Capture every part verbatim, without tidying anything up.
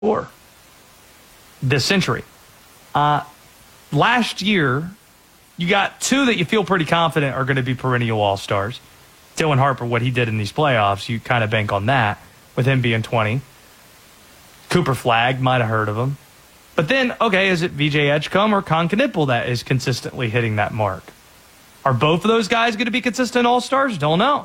score this century. Uh, last year, you got two that you feel pretty confident are going to be perennial all-stars. Dylan Harper, what he did in these playoffs, you kind of bank on that with him being twenty. Cooper Flagg, might have heard of him. But then, okay, is it V J Edgecombe or Con Knipple that is consistently hitting that mark? Are both of those guys going to be consistent all-stars? Don't know.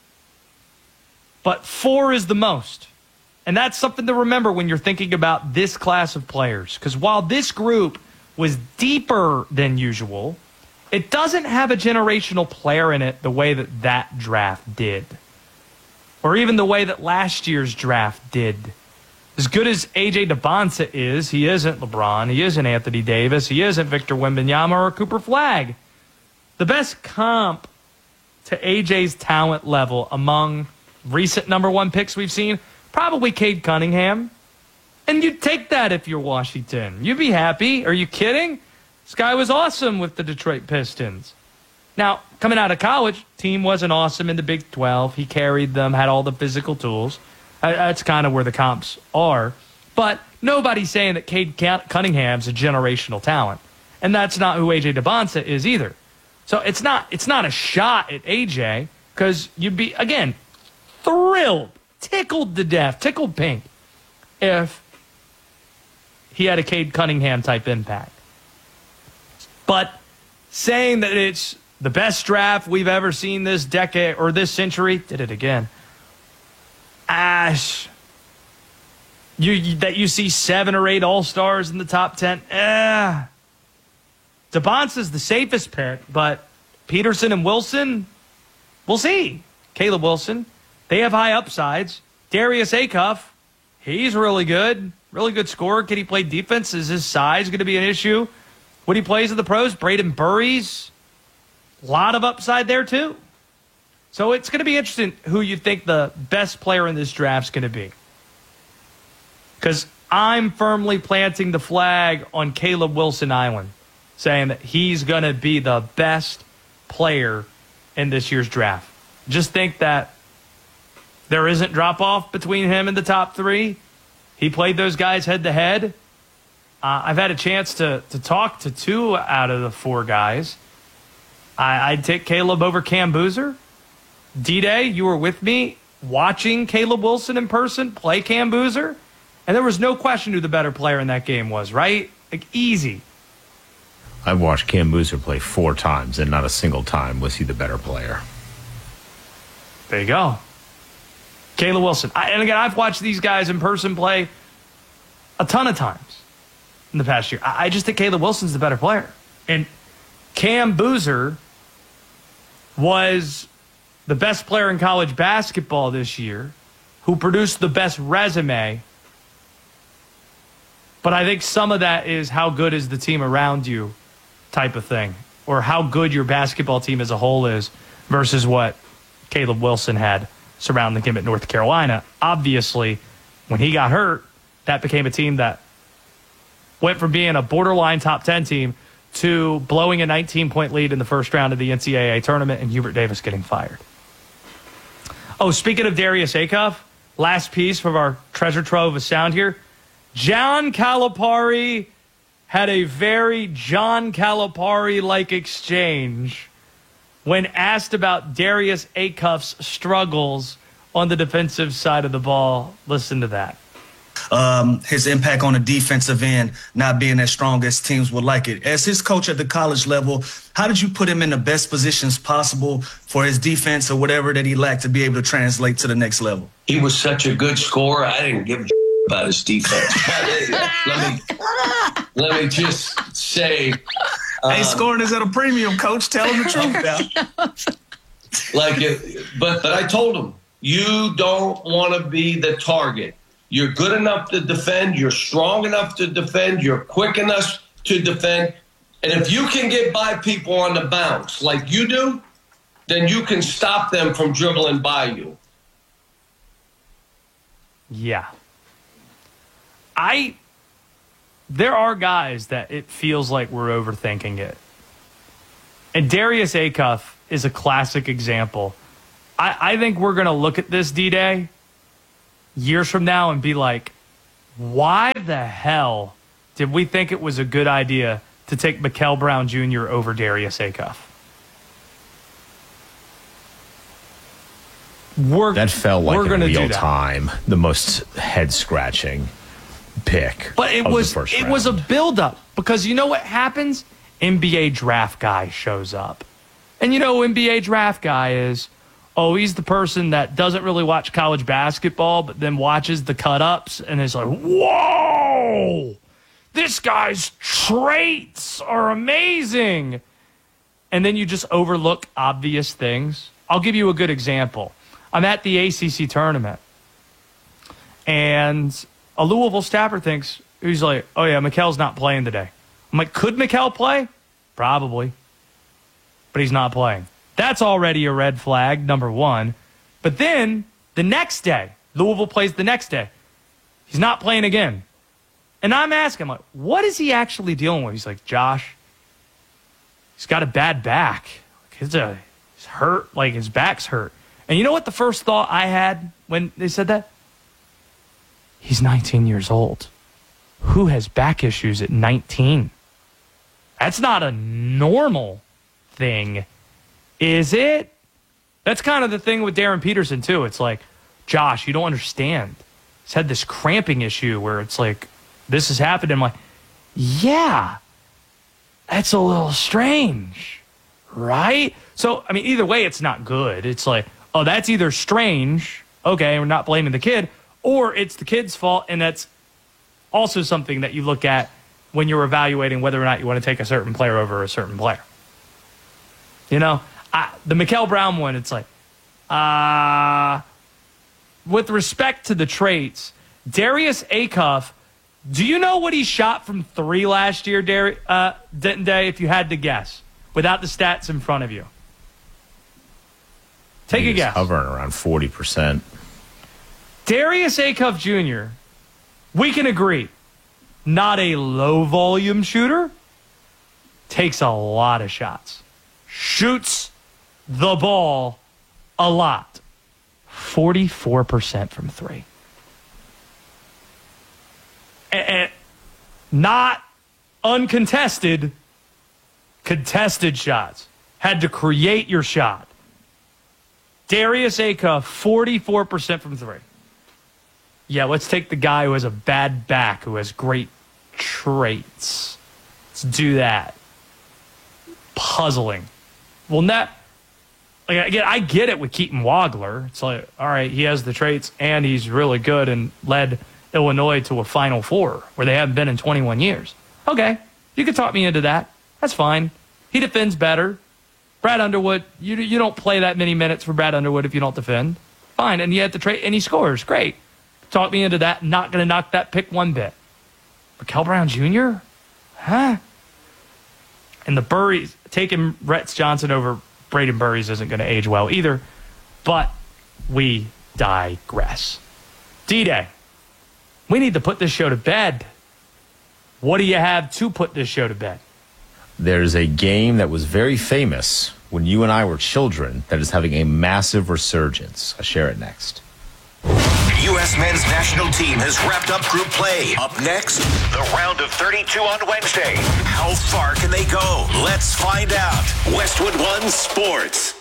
But four is the most. And that's something to remember when you're thinking about this class of players. Because while this group was deeper than usual, it doesn't have a generational player in it the way that that draft did. Or even the way that last year's draft did. As good as A J DeBonsa is, he isn't LeBron, he isn't Anthony Davis, he isn't Victor Wembanyama or Cooper Flagg. The best comp to A J's talent level among recent number one picks we've seen, probably Cade Cunningham. And you'd take that if you're Washington. You'd be happy. Are you kidding? This guy was awesome with the Detroit Pistons. Now, coming out of college, team wasn't awesome in the Big twelve. He carried them, had all the physical tools. That's kind of where the comps are. But nobody's saying that Cade Cunningham's a generational talent. And that's not who A J DeBonsa is either. So it's not it's not a shot at A J, because you'd be, again, thrilled, tickled to death, tickled pink if he had a Cade Cunningham-type impact. But saying that it's the best draft we've ever seen this decade or this century, did it again. Ash, you, you that you see seven or eight all-stars in the top ten, eh. DeBonsa's the safest pick, but Peterson and Wilson, we'll see. Caleb Wilson, they have high upsides. Darius Acuff, he's really good. Really good scorer. Can he play defense? Is his size going to be an issue when he plays in the pros? Braden Burries, a lot of upside there too. So it's going to be interesting who you think the best player in this draft is going to be. Because I'm firmly planting the flag on Caleb Wilson Island, saying that he's going to be the best player in this year's draft. Just think that there isn't drop-off between him and the top three. He played those guys head-to-head. Uh, I've had a chance to, to talk to two out of the four guys. I, I'd take Caleb over Cam Boozer. D-Day, you were with me watching Caleb Wilson in person play Cam Boozer, and there was no question who the better player in that game was, right? Like, easy. I've watched Cam Boozer play four times, and not a single time was he the better player. There you go. Caleb Wilson. I, and again, I've watched these guys in person play a ton of times in the past year. I, I just think Caleb Wilson's the better player. And Cam Boozer was the best player in college basketball this year, who produced the best resume. But I think some of that is how good is the team around you type of thing, or how good your basketball team as a whole is versus what Caleb Wilson had surrounding him at North Carolina. Obviously, when he got hurt, that became a team that went from being a borderline top ten team to blowing a nineteen-point lead in the first round of the N C double A tournament and Hubert Davis getting fired. Oh, speaking of Darius Acuff, last piece from our treasure trove of sound here. John Calipari had a very John Calipari-like exchange when asked about Darius Acuff's struggles on the defensive side of the ball. Listen to that. Um, his impact on the defensive end not being as strong as teams would like it. As his coach at the college level, how did you put him in the best positions possible for his defense or whatever that he lacked to be able to translate to the next level? He was such a good scorer. I didn't give a about his defense. let me let me just say, um, hey, scoring is at a premium, coach. Tell him the truth now. Like, it, but but I told him, you don't want to be the target. You're good enough to defend. You're strong enough to defend. You're quick enough to defend. And if you can get by people on the bounce like you do, then you can stop them from dribbling by you. Yeah. I, there are guys that it feels like we're overthinking it. And Darius Acuff is a classic example. I, I think we're going to look at this D-Day years from now and be like, why the hell did we think it was a good idea to take Mikael Brown Junior over Darius Acuff? We're, That felt like we're in gonna do real that. time the most head-scratching pick. But it of was the first it round. was a buildup because you know what happens? N B A draft guy shows up. And you know who N B A draft guy is? Oh, he's the person that doesn't really watch college basketball, but then watches the cut-ups and is like, whoa, this guy's traits are amazing. And then you just overlook obvious things. I'll give you a good example. I'm at the A C C tournament, and a Louisville staffer thinks, he's like, oh, yeah, Mikael's not playing today. I'm like, could Mikael play? Probably. But he's not playing. That's already a red flag, number one. But then the next day, Louisville plays the next day. He's not playing again. And I'm asking, I'm like, what is he actually dealing with? He's like, Josh, he's got a bad back. Like, he's, a, he's hurt, like his back's hurt. And you know what the first thought I had when they said that? He's nineteen years old. Who has back issues at nineteen? That's not a normal thing, is it? That's kind of the thing with Darren Peterson, too. It's like, Josh, you don't understand. He's had this cramping issue where it's like, this has happened. I'm like, yeah, that's a little strange, right? So, I mean, either way, it's not good. It's like, oh, that's either strange, okay, we're not blaming the kid, or it's the kid's fault, and that's also something that you look at when you're evaluating whether or not you want to take a certain player over a certain player. You know, I, the Mikael Brown one, it's like, uh, with respect to the traits, Darius Acuff, do you know what he shot from three last year, Dar- uh, Denton Day, if you had to guess, without the stats in front of you? Take He a was guess. hovering around forty percent. Darius Acuff Junior, we can agree, not a low-volume shooter, takes a lot of shots, shoots the ball a lot, forty-four percent from three. And, and not uncontested, contested shots. Had to create your shot. Darius Acuff, forty-four percent from three. Yeah, let's take the guy who has a bad back, who has great traits. Let's do that. Puzzling. Well, not, like, again, I get it with Keaton Wagler. It's like, all right, he has the traits, and he's really good and led Illinois to a Final Four where they haven't been in twenty-one years. Okay, you could talk me into that. That's fine. He defends better. Brad Underwood, you you don't play that many minutes for Brad Underwood if you don't defend. Fine, and you had the trait, and he scores. Great. Talk me into that. Not going to knock that pick one bit. Mikael Brown Junior? Huh? And the Burries, taking Rex Johnson over Braden Burries isn't going to age well either. But we digress. D-Day, we need to put this show to bed. What do you have to put this show to bed? There's a game that was very famous when you and I were children that is having a massive resurgence. I'll share it next. U S men's national team has wrapped up group play. Up next, the round of thirty-two on Wednesday. How far can they go? Let's find out. Westwood One Sports.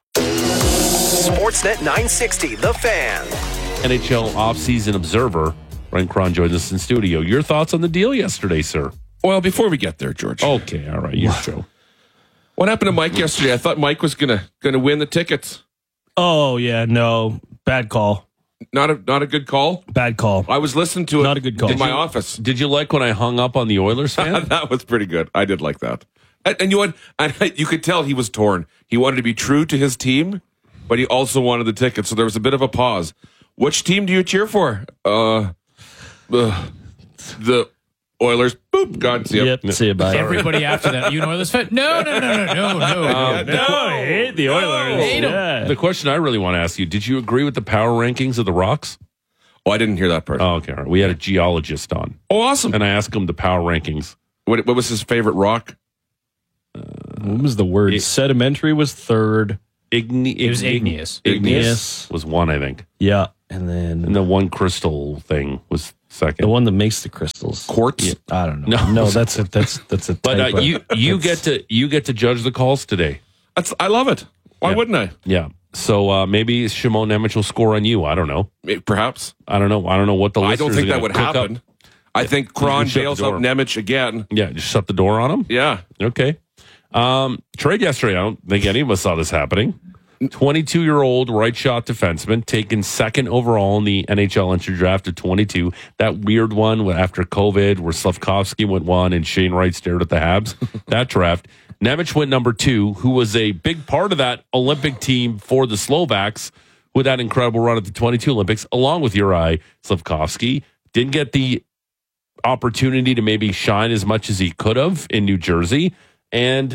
Sportsnet nine sixty, The Fan. N H L offseason observer, Ryan Cron joins us in studio. Your thoughts on the deal yesterday, sir? Well, before we get there, George. Okay, all right, your show. What happened to Mike yesterday? I thought Mike was gonna gonna win the tickets. Oh, yeah, no. Bad call. Not a not a good call. Bad call. I was listening to it. Not a good call. in my Did you- office. Did you like when I hung up on the Oilers fan? That was pretty good. I did like that. And, and you know what? And you could tell he was torn. He wanted to be true to his team, but he also wanted the tickets. So there was a bit of a pause. Which team do you cheer for? Uh, uh the Oilers. Boop. God, see ya. Yep, see you, bye. Everybody after that, you an Oilers fan? No, no, no, no, no, no. Uh, No, I hate the Oilers. Hate 'em. Yeah. The question I really want to ask you, did you agree with the power rankings of the Rocks? Oh, I didn't hear that part. Oh, okay, all right. We had a geologist on, Oh, awesome. and I asked him the power rankings. What, what was his favorite rock? What was the word? It- Sedimentary was third. Igne- It was igneous. igneous. Igneous Igneous. was one, I think. Yeah. And then And the one crystal thing was second. The one that makes the crystals. Quartz? Yeah, I don't know. No. No, that's a that's that's a. But uh, typo. you you get to you get to judge the calls today. That's, I love it. Why Yeah. wouldn't I? Yeah. So uh, maybe Shimon Nemec will score on you. I don't know. Perhaps. I don't know. I don't know what the I listeners don't think are that gonna would cook happen. up. I think You Kron can shut the bails out door. Nemec again. Yeah, just shut the door on him. Yeah. Okay. Um, trade yesterday. I don't think any of us saw this happening. twenty-two-year-old right shot defenseman taken second overall in the N H L entry draft at twenty-two. That weird one after COVID where Slavkovsky went one and Shane Wright stared at the Habs. That draft. Nemec went number two, who was a big part of that Olympic team for the Slovaks with that incredible run at the twenty-two Olympics, along with Uri Slavkovsky. Didn't get the opportunity to maybe shine as much as he could have in New Jersey. And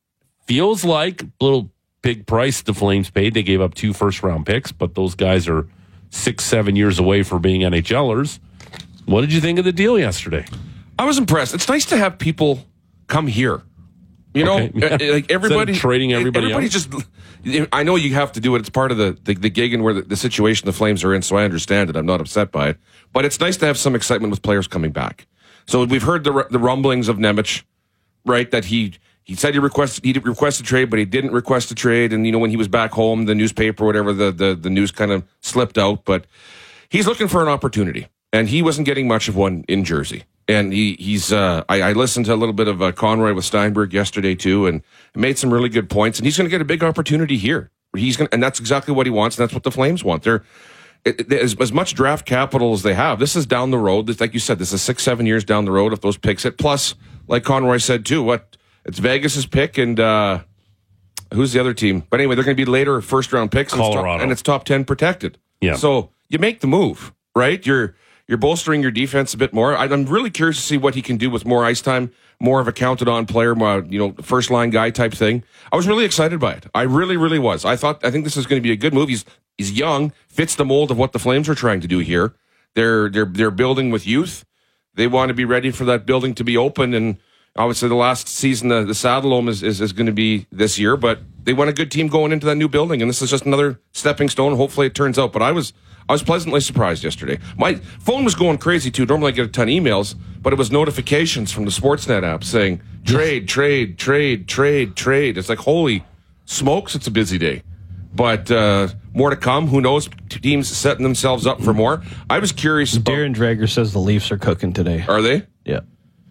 feels like a little big price the Flames paid. They gave up two first-round picks, but those guys are six, seven years away from being NHLers. What did you think of the deal yesterday? I was impressed. It's nice to have people come here. You know, Okay. uh, like everybody Instead of trading everybody Everybody's else? just. I know you have to do it. It's part of the the, the gig and where the, the situation the Flames are in. So I understand it. I'm not upset by it. But it's nice to have some excitement with players coming back. So we've heard the the rumblings of Nemec, right? That he he said he requested he requested trade, but he didn't request a trade. And you know, when he was back home, the newspaper, whatever, the the, the news kind of slipped out. But he's looking for an opportunity, and he wasn't getting much of one in Jersey. And he, he's, uh, I, I listened to a little bit of uh, Conroy with Steinberg yesterday too, and made some really good points. And he's going to get a big opportunity here. He's going, and that's exactly what he wants. And that's what the Flames want. They're it, it, as, as much draft capital as they have. This is down the road. This, like you said, this is six, seven years down the road if those picks hit. Plus, like Conroy said too, what it's Vegas's pick and uh, who's the other team? But anyway, they're going to be later first round picks, and it's, top, Colorado. and it's top ten protected. Yeah. So you make the move, right? You're. You're bolstering your defense a bit more. I'm really curious to see what he can do with more ice time, more of a counted-on player, more, you know, first-line guy type thing. I was really excited by it. I really, really was. I thought, I think this is going to be a good move. He's he's young, fits the mold of what the Flames are trying to do here. They're they're they're building with youth. They want to be ready for that building to be open. And obviously, the last season, the, the Saddledome is, is is going to be this year. But they want a good team going into that new building, and this is just another stepping stone. Hopefully, it turns out. But I was. I was pleasantly surprised yesterday. My phone was going crazy, too. Normally I get a ton of emails, but it was notifications from the Sportsnet app saying, trade, trade, trade, trade, trade. It's like, holy smokes, it's a busy day. But uh, more to come. Who knows? Teams setting themselves up for more. I was curious about... Darren Drager says the Leafs are cooking today. Are they? Yeah.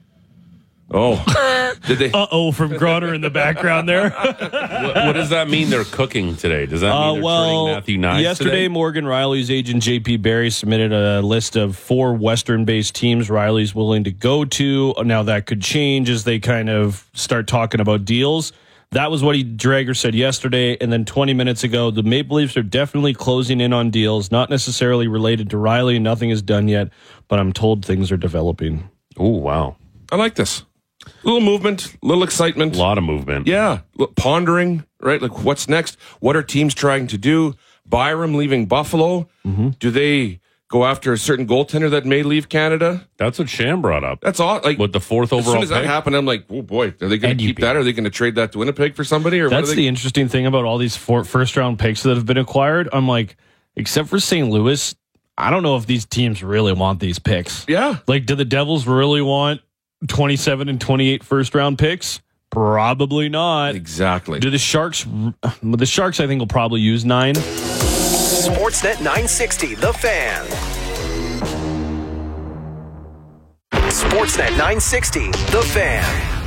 Oh. Did they? Uh-oh from Groner in the background there. what, what does that mean they're cooking today? Does that mean Uh, they're well, turning Matthew Nyes yesterday, today? Morgan Riley's agent J P Barry submitted a list of four Western-based teams Riley's willing to go to. Now that could change as they kind of start talking about deals. That was what he Drager said yesterday, and then twenty minutes ago, the Maple Leafs are definitely closing in on deals, not necessarily related to Riley. Nothing is done yet, but I'm told things are developing. Oh, wow. I like this. A little movement, a little excitement. A lot of movement. Yeah. Look, pondering, right? Like, what's next? What are teams trying to do? Byram leaving Buffalo. Mm-hmm. Do they go after a certain goaltender that may leave Canada? That's what Sham brought up. That's all. Like, With the fourth as overall soon as that pick? happened, I'm like, oh boy, are they going And to you keep beat that? Are they going to trade that to Winnipeg for somebody? Or what That's are they? the interesting thing about all these four, first-round picks that have been acquired. I'm like, except for Saint Louis, I don't know if these teams really want these picks. Yeah. Like, do the Devils really want twenty-seven and twenty-eight first-round picks? Probably not. Exactly. Do the Sharks? The Sharks, I think, will probably use nine. Sportsnet nine sixty, The Fan. Sportsnet nine sixty, The Fan.